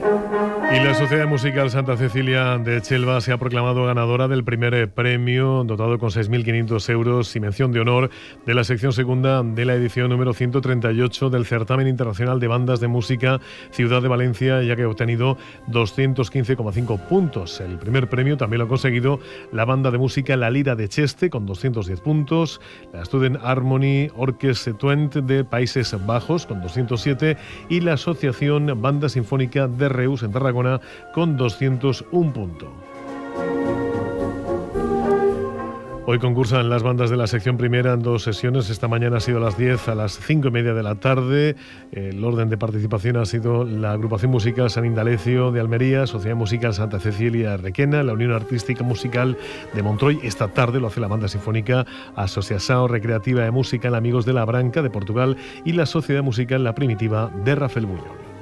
Y la Sociedad Musical Santa Cecilia de Chelva se ha proclamado ganadora del primer premio, dotado con 6.500 euros y mención de honor de la sección segunda de la edición número 138 del Certamen Internacional de Bandas de Música Ciudad de Valencia, ya que ha obtenido 215,5 puntos. El primer premio también lo ha conseguido la banda de música La Lira de Cheste, con 210 puntos, la Student Harmony Orchestra Twente de Países Bajos, con 207, y la Asociación Banda Sinfónica de Reus, en Tarragona, con 201 puntos. Hoy concursan las bandas de la sección primera en dos sesiones. Esta mañana ha sido a las 10, a las 5:30 de la tarde. El orden de participación ha sido la Agrupación Musical San Indalecio de Almería, Sociedad Musical Santa Cecilia Requena, la Unión Artística Musical de Montroi. Esta tarde lo hace la Banda Sinfónica Asociación Recreativa de Música, Amigos de la Branca de Portugal, y la Sociedad Musical La Primitiva de Rafael Buñol.